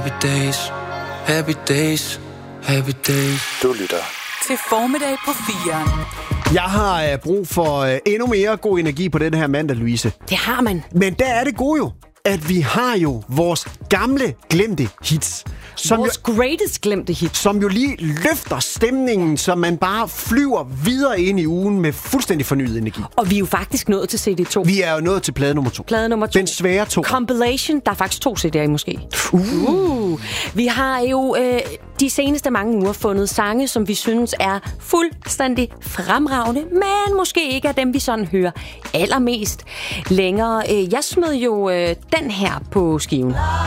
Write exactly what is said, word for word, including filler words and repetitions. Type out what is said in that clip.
Happy days, happy days, happy days. Du lytter til Formiddag på firen. Jeg har øh, brug for øh, endnu mere god energi på den her mandag, Louise. Det har man. Men der er det gode jo, at vi har jo vores gamle glemte hits. Som Vores jo, greatest glemte hit. som jo lige løfter stemningen, så man bare flyver videre ind i ugen med fuldstændig fornyet energi. Og vi er jo faktisk nået til C D to. Vi er jo nået til plade nummer to. Plade nummer to. Den svære to. Compilation. Der er faktisk to C D'er i måske. Uh. Uh. Vi har jo øh, de seneste mange uger fundet sange, som vi synes er fuldstændig fremragende, men måske ikke er dem, vi sådan hører allermest længere. Jeg smed jo øh, den her på skiven.